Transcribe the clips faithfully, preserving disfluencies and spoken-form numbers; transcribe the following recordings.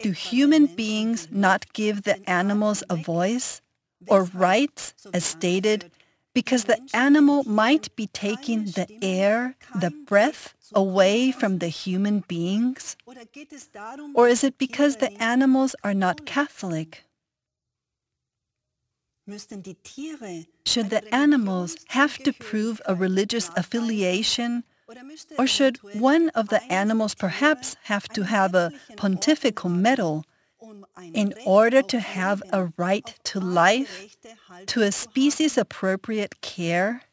Do human beings not give the animals a voice or rights, as stated, because the animal might be taking the air, the breath, away from the human beings? Or is it because the animals are not Catholic? Should the animals have to prove a religious affiliation, or should one of the animals perhaps have to have a pontifical medal in order to have a right to life, to a species-appropriate care?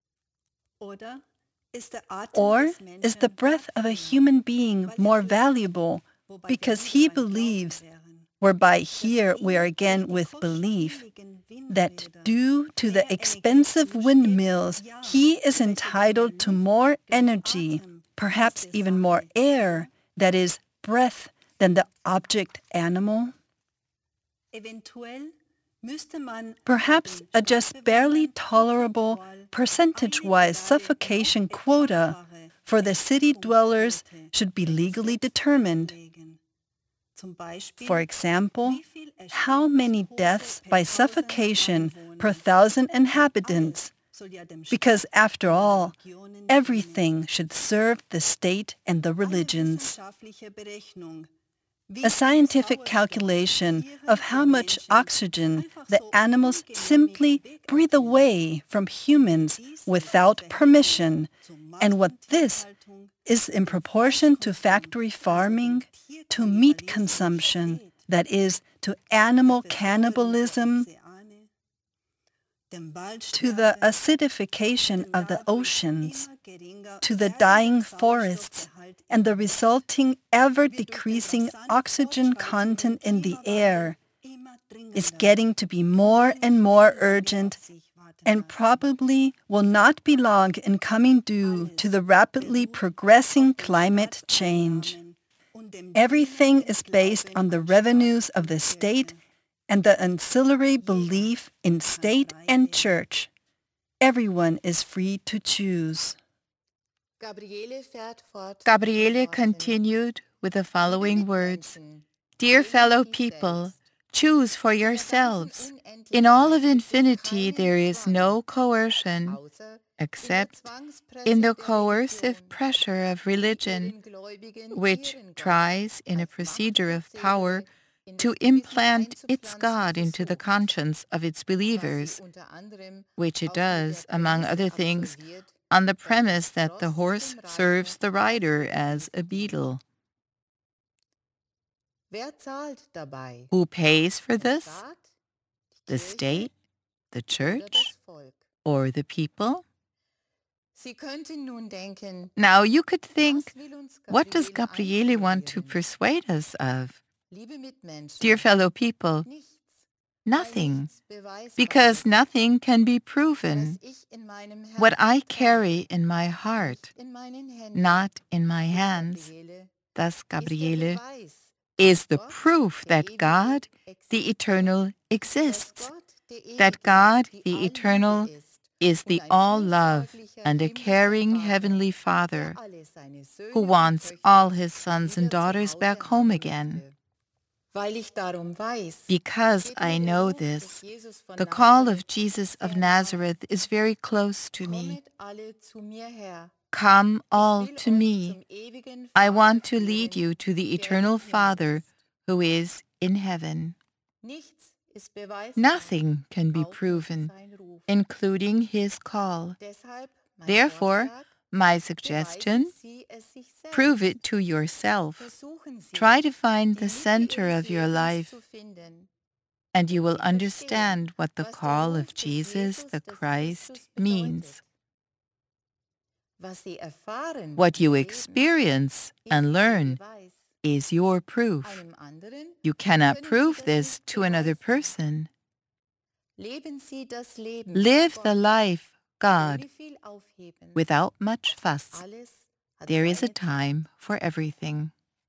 Or is the breath of a human being more valuable because he believes, whereby here we are again with belief, that due to the expensive windmills, he is entitled to more energy, perhaps even more air, that is, breath, than the object animal? Perhaps a just barely tolerable percentage-wise suffocation quota for the city dwellers should be legally determined. For example, how many deaths by suffocation per thousand inhabitants? Because after all, everything should serve the state and the religions. A scientific calculation of how much oxygen the animals simply breathe away from humans without permission, and what this is in proportion to factory farming, to meat consumption, that is, to animal cannibalism, to the acidification of the oceans, to the dying forests, and the resulting ever-decreasing oxygen content in the air, is getting to be more and more urgent and probably will not be long in coming due to the rapidly progressing climate change. Everything is based on the revenues of the state and the ancillary belief in state and church. Everyone is free to choose. Gabriele continued with the following words: Dear fellow people, choose for yourselves. In all of infinity there is no coercion, except in the coercive pressure of religion, which tries in a procedure of power to implant its God into the conscience of its believers, which it does, among other things, on the premise that the horse serves the rider as a beetle. Who pays for this? The state, the church, or the people? Now you could think, what does Gabriele want to persuade us of? Dear fellow people, nothing, because nothing can be proven. What I carry in my heart, not in my hands, thus Gabriele, is the proof that God, the Eternal, exists, that God, the Eternal, is the all-love and a caring Heavenly Father who wants all His sons and daughters back home again. Because I know this, the call of Jesus of Nazareth is very close to me. Come all to me. I want to lead you to the Eternal Father who is in heaven. Nothing can be proven, including His call. Therefore, my suggestion, prove it to yourself. Try to find the center of your life, and you will understand what the call of Jesus the Christ means. What you experience and learn is your proof. You cannot prove this to another person. Live the life God without much fuss. There is a time for everything.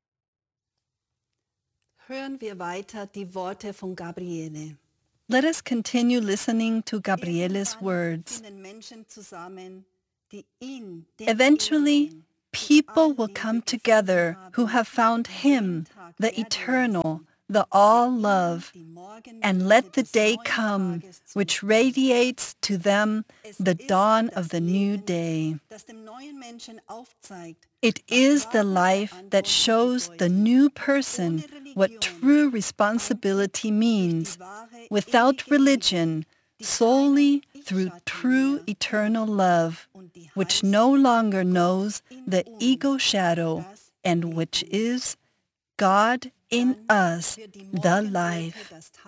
Hören wir weiter die Worte von Gabriele. Let us continue listening to Gabriele's words. Eventually, people will come together who have found Him, the eternal, the all-love, and let the day come which radiates to them the dawn of the new day. It is the life that shows the new person what true responsibility means, without religion, solely through true eternal love, which no longer knows the ego shadow, and which is God in us, the life.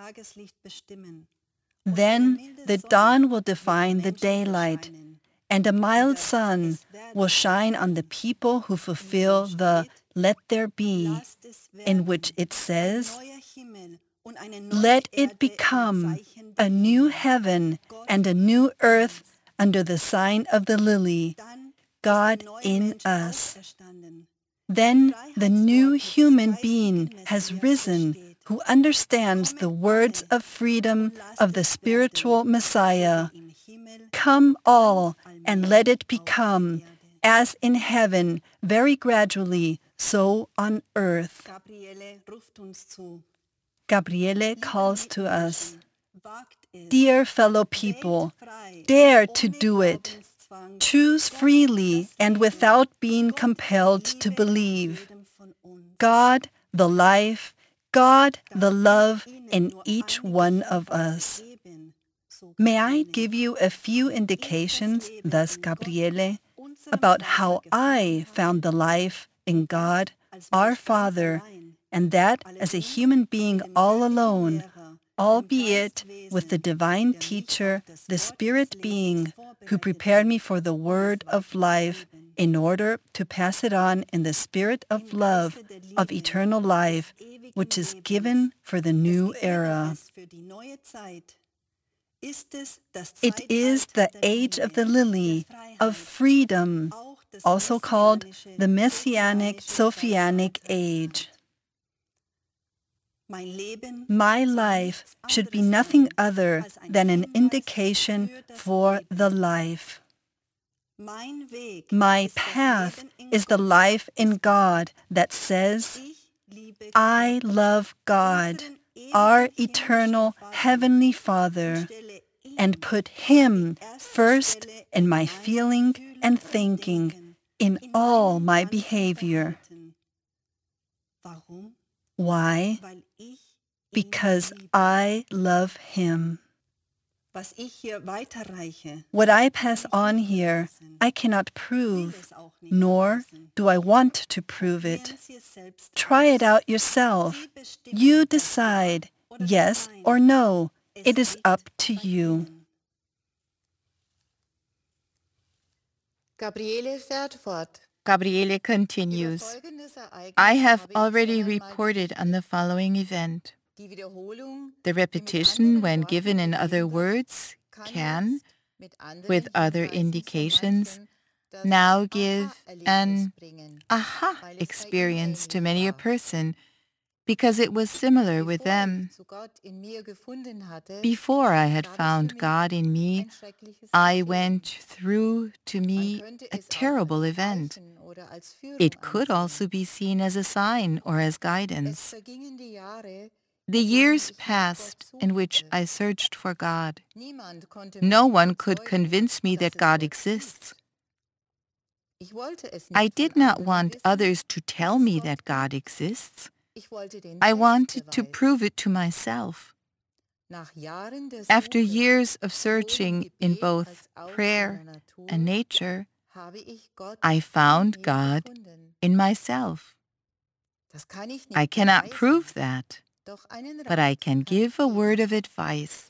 Then the dawn will define the daylight, and a mild sun will shine on the people who fulfill the "Let there be," in which it says, "Let it become a new heaven and a new earth under the sign of the lily, God in us." Then the new human being has risen who understands the words of freedom of the spiritual Messiah. Come all and let it become, as in heaven, very gradually, so on earth. Gabriele calls to us. Dear fellow people, dare to do it. Choose freely and without being compelled to believe. God, the life, God, the love in each one of us. May I give you a few indications, thus Gabriele, about how I found the life in God, our Father, and that as a human being all alone, albeit with the divine teacher, the spirit being, who prepared me for the word of life in order to pass it on in the spirit of love of eternal life, which is given for the new era. It is the age of the lily, of freedom, also called the Messianic Sophianic age. My life should be nothing other than an indication for the life. My path is the life in God that says, I love God, our eternal Heavenly Father, and put Him first in my feeling and thinking, in all my behavior. Why? Because I love Him. What I pass on here, I cannot prove, nor do I want to prove it. Try it out yourself. You decide, yes or no. It is up to you. Gabriele fährt fort. Gabriele continues. I have already reported on the following event. The repetition, when given in other words, can, with other indications, now give an aha experience to many a person, because it was similar with them. Before I had found God in me, I went through, to me, a terrible event. It could also be seen as a sign or as guidance. The years passed in which I searched for God. No one could convince me that God exists. I did not want others to tell me that God exists. I wanted to prove it to myself. After years of searching in both prayer and nature, I found God in myself. I cannot prove that, but I can give a word of advice.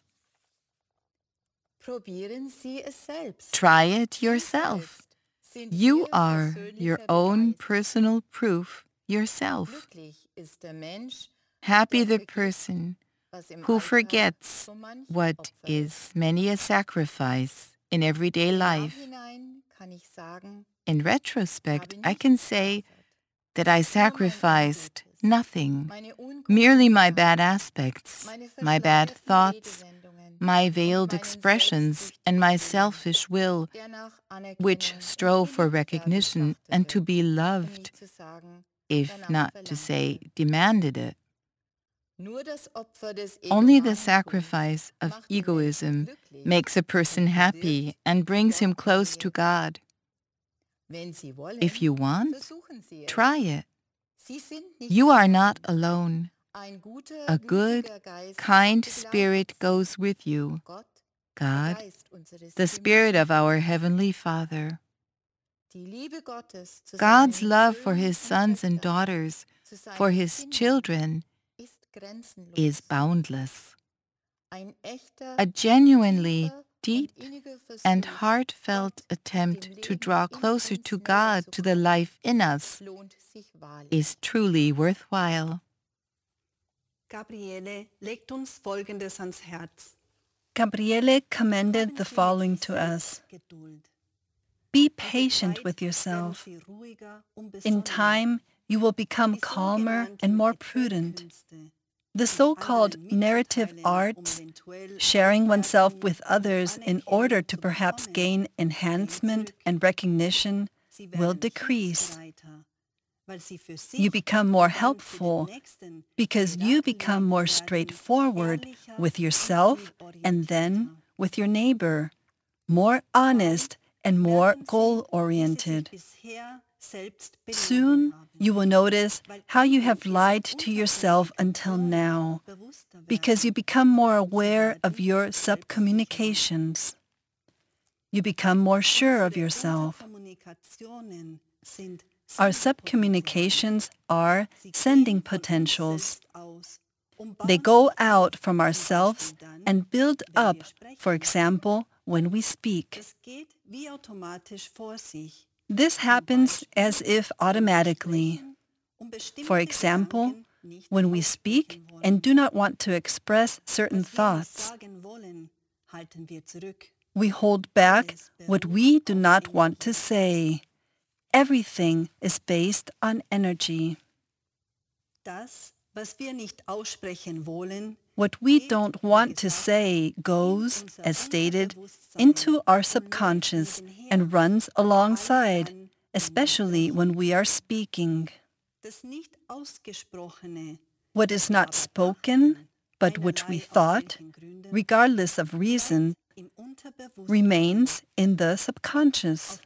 Try it yourself. You are your own personal proof yourself. Happy the person who forgets what is many a sacrifice in everyday life. In retrospect, I can say that I sacrificed nothing, merely my bad aspects, my bad thoughts, my veiled expressions and my selfish will, which strove for recognition and to be loved, if not to say demanded it. Only the sacrifice of egoism makes a person happy and brings him close to God. If you want, try it. You are not alone. A good, kind spirit goes with you. God, the Spirit of our Heavenly Father. God's love for His sons and daughters, for His children, is boundless. A genuinely deep and heartfelt attempt to draw closer to God, to the life in us, is truly worthwhile. Gabriele legt uns Folgendes ans Herz. Gabriele commended the following to us. Be patient with yourself. In time, you will become calmer and more prudent. The so-called narrative arts, sharing oneself with others in order to perhaps gain enhancement and recognition, will decrease. You become more helpful because you become more straightforward with yourself and then with your neighbor, more honest and more goal-oriented. Soon, you will notice how you have lied to yourself until now, because you become more aware of your subcommunications. You become more sure of yourself. Our subcommunications are sending potentials. They go out from ourselves and build up, for example, when we speak. This happens as if automatically. For example, when we speak and do not want to express certain thoughts, we hold back what we do not want to say. Everything is based on energy. What we don't want to say goes, as stated, into our subconscious and runs alongside, especially when we are speaking. What is not spoken, but which we thought, regardless of reason, remains in the subconscious.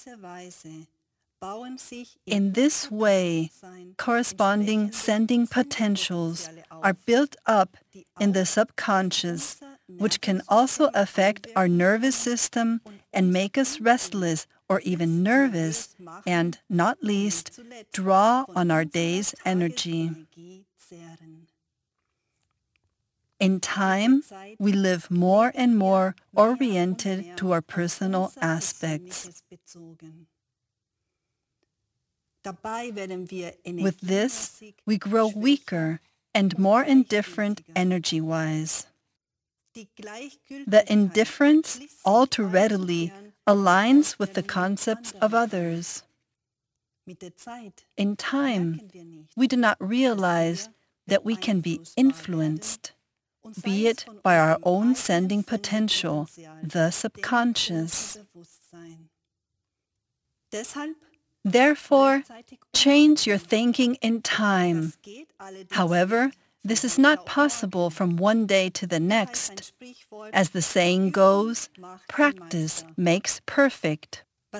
In this way, corresponding sending potentials are built up in the subconscious, which can also affect our nervous system and make us restless or even nervous, and, not least, draw on our day's energy. In time, we live more and more oriented to our personal aspects. With this, we grow weaker and more indifferent energy-wise. The indifference all too readily aligns with the concepts of others. In time, we do not realize that we can be influenced, be it by our own sending potential, the subconscious. Therefore, change your thinking in time. However, this is not possible from one day to the next. As the saying goes, practice makes perfect.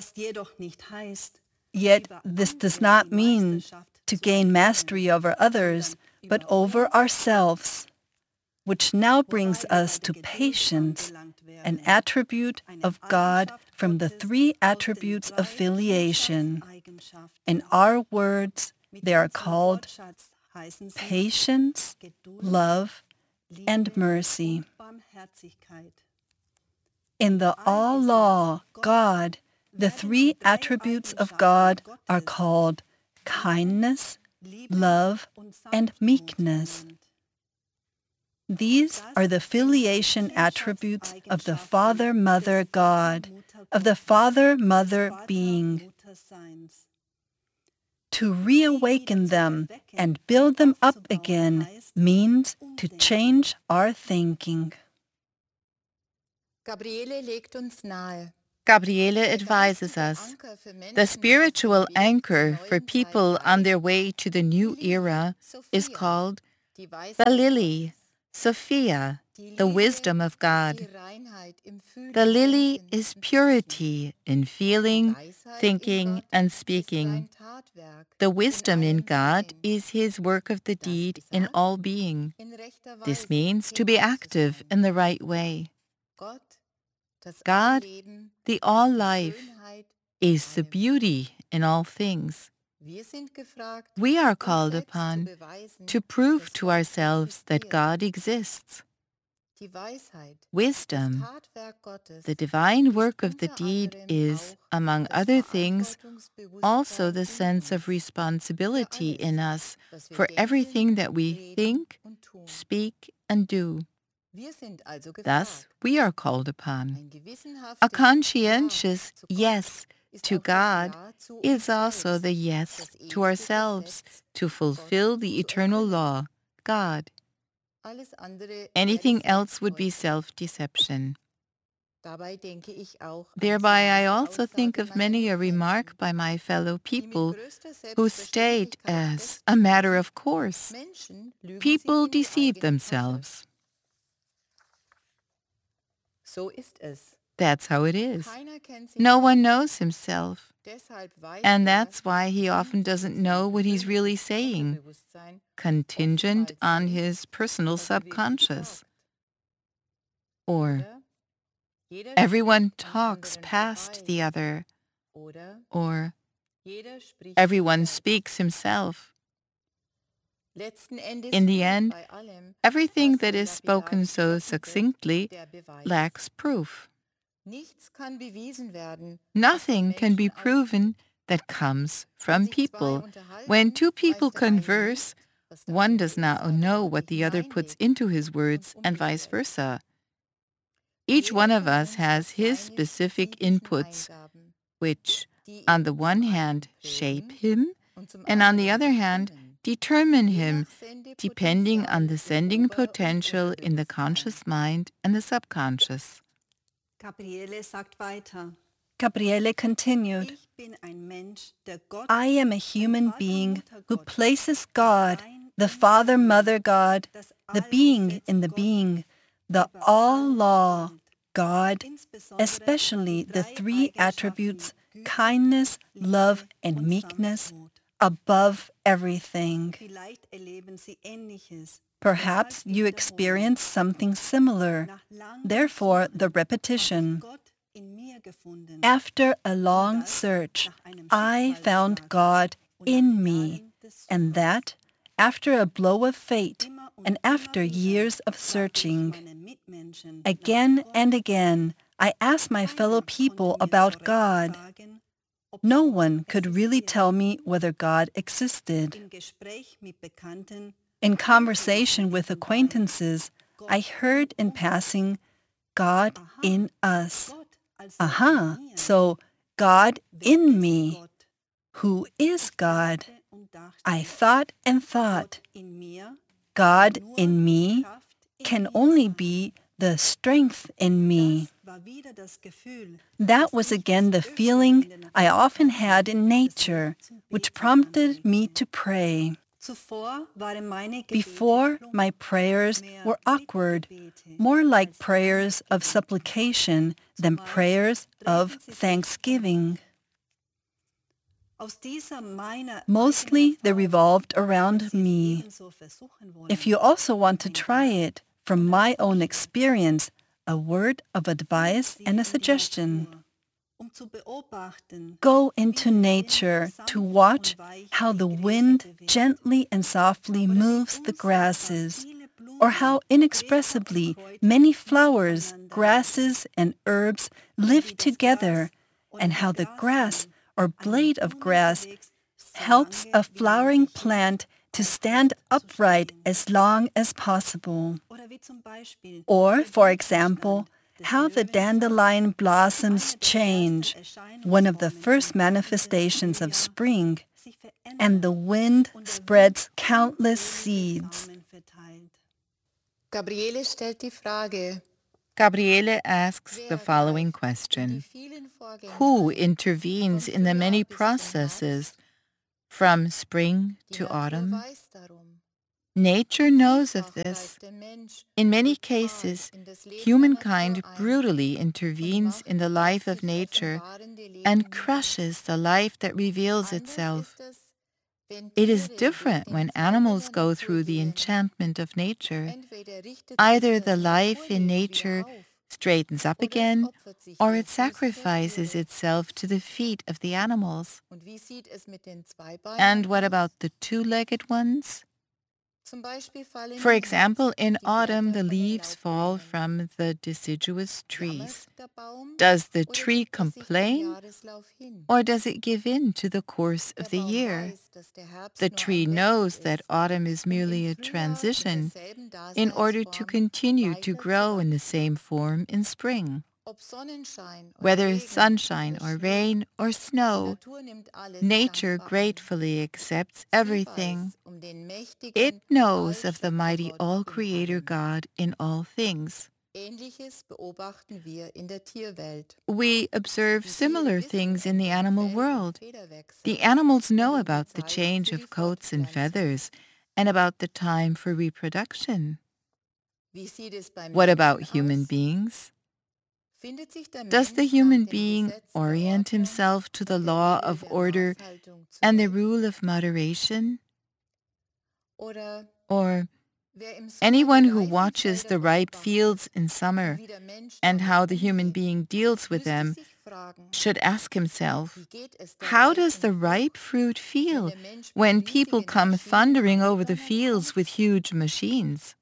Yet this does not mean to gain mastery over others, but over ourselves, which now brings us to patience, an attribute of God from the three attributes of filiation. In our words, they are called patience, love, and mercy. In the All Law, God, the three attributes of God are called kindness, love, and meekness. These are the filiation attributes of the Father-Mother God, of the Father-Mother being. To reawaken them and build them up again means to change our thinking. Gabriele legt uns nahe. Gabriele advises us. The spiritual anchor for people on their way to the new era is called the lily, Sophia, the wisdom of God. The lily is purity in feeling, thinking, and speaking. The wisdom in God is his work of the deed in all being. This means to be active in the right way. God, the all-life, is the beauty in all things. We are called upon to prove to ourselves that God exists. Wisdom, the divine work of the deed, is, among other things, also the sense of responsibility in us for everything that we think, speak, and do. Thus, we are called upon. A conscientious yes to God is also the yes to ourselves to fulfill the eternal law, God. Anything else would be self-deception. Thereby I also think of many a remark by my fellow people who state as a matter of course, people deceive themselves. That's how it is. No one knows himself, and that's why he often doesn't know what he's really saying, contingent on his personal subconscious. Or, everyone talks past the other, or everyone speaks himself. In the end, everything that is spoken so succinctly lacks proof. Nothing can be proven that comes from people. When two people converse, one does not know what the other puts into his words, and vice versa. Each one of us has his specific inputs, which, on the one hand, shape him, and on the other hand, determine him, depending on the sending potential in the conscious mind and the subconscious. Gabriele sagt weiter. Gabriele continued, I am a human being who places God, the Father, Mother God, the being in the being, the all-law, God, especially the three attributes, kindness, love, and meekness, above everything. Perhaps you experience something similar, therefore the repetition. After a long search, I found God in me, and that, after a blow of fate, and after years of searching. Again and again, I asked my fellow people about God. No one could really tell me whether God existed. In conversation with acquaintances, I heard in passing, God in us. Aha, so God in me. Who is God? I thought and thought. God in me can only be the strength in me. That was again the feeling I often had in nature, which prompted me to pray. Before, my prayers were awkward, more like prayers of supplication than prayers of thanksgiving. Mostly they revolved around me. If you also want to try it, from my own experience, a word of advice and a suggestion. Go into nature to watch how the wind gently and softly moves the grasses, or how inexpressibly many flowers, grasses, and herbs live together, and how the grass or blade of grass helps a flowering plant to stand upright as long as possible. Or, for example, how the dandelion blossoms change, one of the first manifestations of spring, and the wind spreads countless seeds. Gabriele stellt die Frage, Gabriele asks the following question. Who intervenes in the many processes from spring to autumn? Nature knows of this. In many cases, humankind brutally intervenes in the life of nature and crushes the life that reveals itself. It is different when animals go through the enchantment of nature. Either the life in nature straightens up again, or it sacrifices itself to the feet of the animals. And what about the two-legged ones? For example, in autumn the leaves fall from the deciduous trees. Does the tree complain, or does it give in to the course of the year? The tree knows that autumn is merely a transition in order to continue to grow in the same form in spring. Whether sunshine or rain or snow, nature gratefully accepts everything. It knows of the mighty all-creator God in all things. We observe similar things in the animal world. The animals know about the change of coats and feathers and about the time for reproduction. What about human beings? Does the human being orient himself to the law of order and the rule of moderation? Or anyone who watches the ripe fields in summer and how the human being deals with them should ask himself, how does the ripe fruit feel when people come thundering over the fields with huge machines?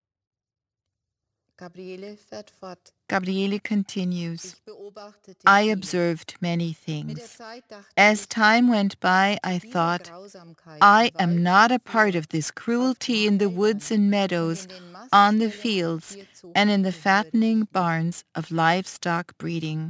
Gabriele continues, I observed many things. As time went by, I thought, I am not a part of this cruelty in the woods and meadows, on the fields, and in the fattening barns of livestock breeding.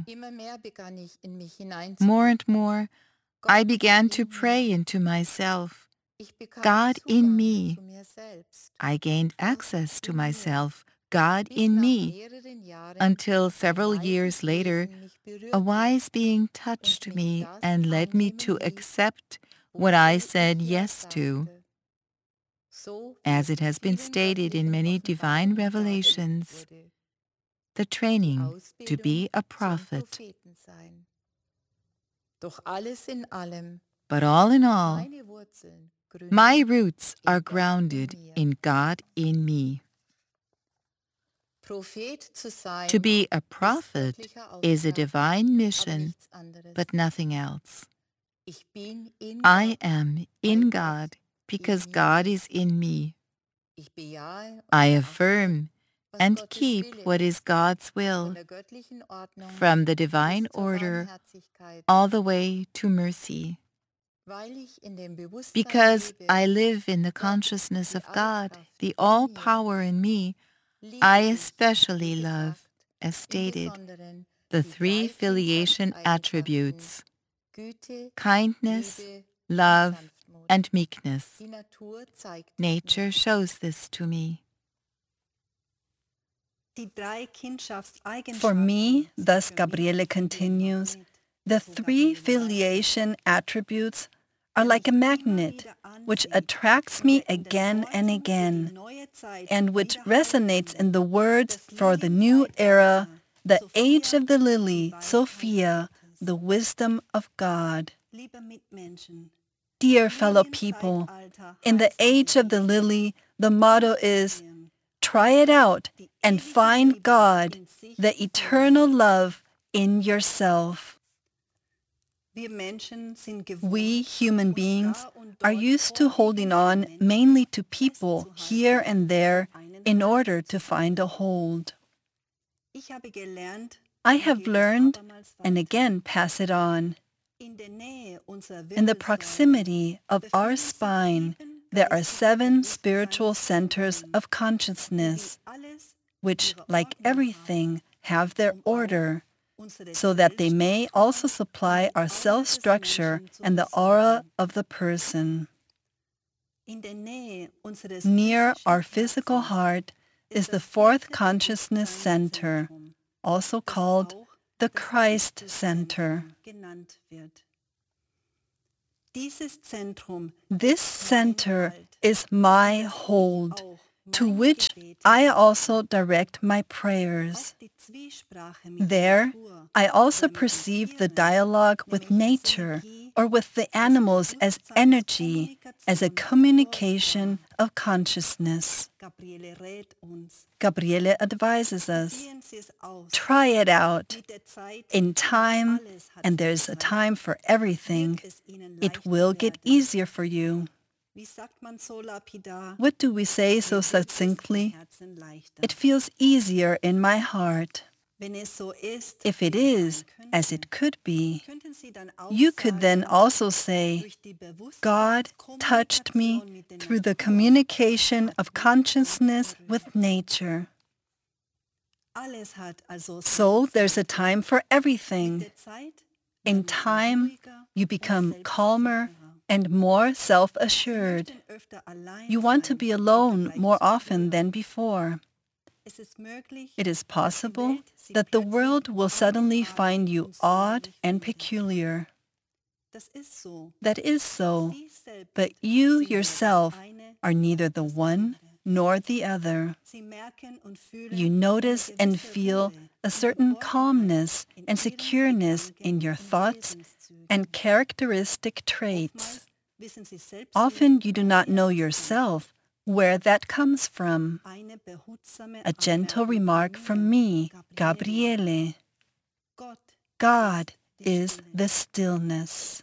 More and more, I began to pray into myself, God in me. I gained access to myself, God in me, until several years later, a wise being touched me and led me to accept what I said yes to. As it has been stated in many divine revelations, the training to be a prophet. But all in all, my roots are grounded in God in me. To be a prophet is a divine mission, but nothing else. I am in God because God is in me. I affirm and keep what is God's will, from the divine order all the way to mercy. Because I live in the consciousness of God, the all-power in me, I especially love, as stated, the three filiation attributes, kindness, love, and meekness. Nature shows this to me. For me, thus Gabriele continues, the three filiation attributes are like a magnet which attracts me again and again, and which resonates in the words for the new era, the age of the lily, Sophia, the wisdom of God. Dear fellow people, in the age of the lily, the motto is, try it out and find God, the eternal love in yourself. We human beings are used to holding on mainly to people here and there in order to find a hold. I have learned, and again pass it on. In the proximity of our spine, there are seven spiritual centers of consciousness, which, like everything, have their order, so that they may also supply our cell structure and the aura of the person. Near our physical heart, is the fourth consciousness center, also called the Christ Center. This center is my hold, to which I also direct my prayers. There, I also perceive the dialogue with nature or with the animals as energy, as a communication of consciousness. Gabriele advises us, try it out. In time, and there's a time for everything, it will get easier for you. What do we say so succinctly? It feels easier in my heart. If it is, as it could be, you could then also say, God touched me through the communication of consciousness with nature. So there's a time for everything. In time, you become calmer and more self-assured. You want to be alone more often than before. It is possible that the world will suddenly find you odd and peculiar. That is so, but you yourself are neither the one nor the other. You notice and feel a certain calmness and secureness in your thoughts and characteristic traits. Often you do not know yourself where that comes from. A gentle remark from me, Gabriele. God is the stillness.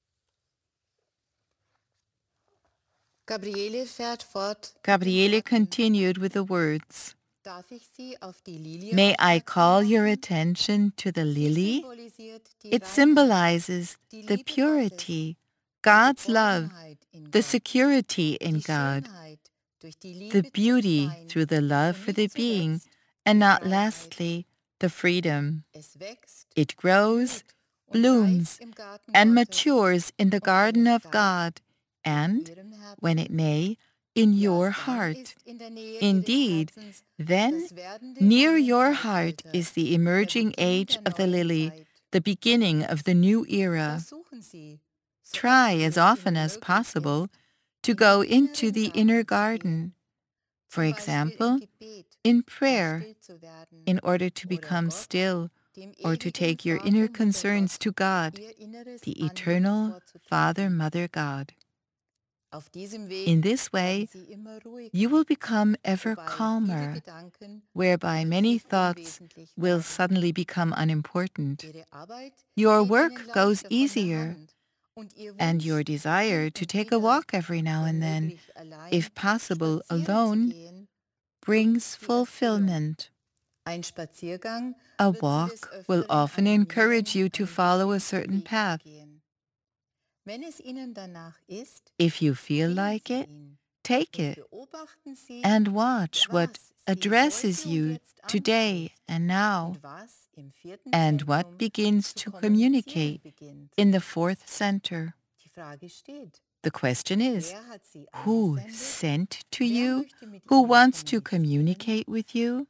Gabriele fährt fort. Gabriele continued with the words, Darf ich Sie auf die Lilie May I call aufmerksam your machen? attention to the Sie lily? symbolisiert die It Reinheit, symbolizes die the Liebe purity, Gottes, God's die love, Geborgenheit in the Gott, security in die God, Schönheit durch die the Liebe zu beauty sein through the love und for the nicht being, zuletzt and die not Freiheit. lastly, the freedom. Es wächst, It grows, blüht und blooms, reift im Garten and Gottes matures in the und wenn garden es of darf, God, in and, Ihrem Herzen. when it may, in Ja, your dann heart. ist in der Nähe Ihres Indeed, Herzens then, das werdende near your heart Lilienzeitalter, is the der emerging Beginn age der of the neuen lily, Zeit. the beginning of the new era. Versuchen Sie, so Try oft wie as es often Ihnen as möglich possible ist, to in go den into inneren the Garten inner zu garden, gehen, for zum Beispiel im example, Gebet, in um prayer, still zu werden, in order to oder become Gott, still, dem or to ewigen take your Vater, inner Mutter concerns Gott, to God, Ihr inneres the Anliegen eternal Father, vorzutragen. Mother God. Auf diesem Weg In this werden way, Sie immer ruhiger, you will become ever wobei viele calmer, Gedanken whereby many plötzlich thoughts unwesentlich will werden. suddenly become unimportant. Ihre Arbeit Your geht work Ihnen goes leichter von der easier, Hand und Ihr and Wunsch, your desire hin to und take a wieder, walk every now wenn and then, möglich allein, if possible spazieren zu alone, gehen, brings bringt die Erfüllung. fulfillment. Ein Spaziergang A wird Sie des walk will Öfteren often encourage you animieren, to einen follow a bestimmten certain Weg zu path. gehen. Wenn es Ihnen danach ist, If you feel gehen like Sie it, ihn take und it beobachten Sie, and watch what was Sie addresses heute und you jetzt today anspricht and now, und was im vierten and what Zentrum begins zu to kommunizieren communicate beginnt. in the fourth center. Die Frage steht, The question is, wer hat Sie who angesendet? sent to Wer you? möchte mit Who Ihnen wants to kommunizieren? communicate with you?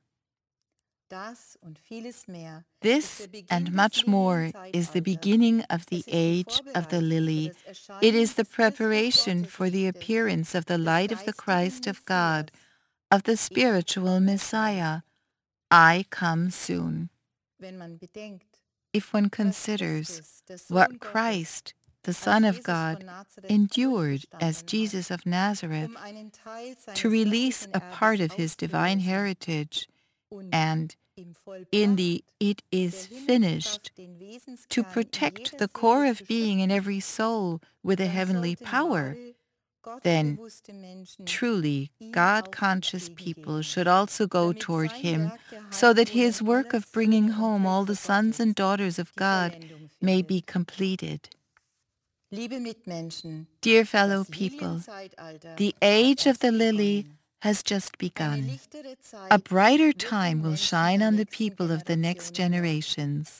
Das und vieles mehr ist This der Beginn and des much more is the Lilienzeitalters. beginning of the Es ist die age of the Vorbereitung für lily. das It Erscheinen is the des Christus preparation for the Gotteslichtes, appearance of the des light of the geistigen Christ of God, Messias. of the Ich spiritual komme Messiah. bald. I come soon. Wenn man bedenkt, If one was considers Christus, der what Sohn Gottes, Christ, the als Son of Jesus God, von Nazareth endured as auferstanden Jesus hat, of Nazareth um einen Teil to seines release göttlichen a part Erbes of his divine auszulösen heritage, und and im in the Vollbracht it der is finished, Himmelskraft den to Wesenskern in protect jeder the Seele core zu of being in schöpfen, every soul with a dann heavenly sollten power, wahre, then gottbewusste Menschen truly ihm God-conscious auch people entgegengehen, should also go damit toward sein him, Werk der so that Heilung his work aller of bringing Söhne und home all the Töchter sons and Gottes daughters of die God Vollendung may be findet. completed. Liebe Mitmenschen, Dear fellow das people, Lilienzeitalter the hat age of erst the lily begonnen. has just Eine begun. lichtere A Zeit brighter wird den time will Menschen shine der on the nächsten people of the next Generationen noch. generations.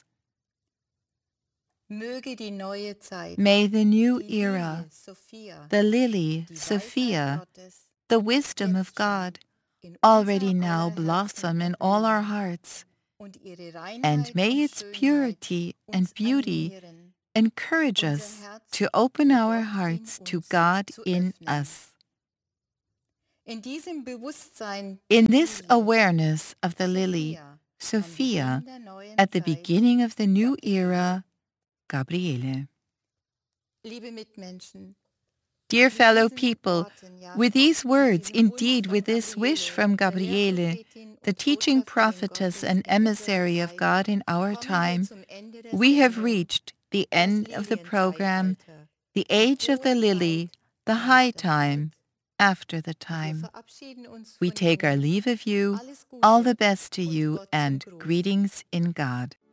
Möge die neue Zeit, May the new die era, Lilie, Sophia, the lily, die Weisheit Sophia, Gottes, the wisdom jetzt of schon God, already now blossom in all our hearts, and may its purity and beauty encourage us to open our hearts to God in us. In this awareness of the lily, Sophia, at the beginning of the new era, Gabriele. Dear fellow people, with these words, indeed with this wish from Gabriele, the teaching prophetess and emissary of God in our time, we have reached the end of the program, the age of the lily, the high time, after the time. We take our leave of you, all the best to you, and greetings in God.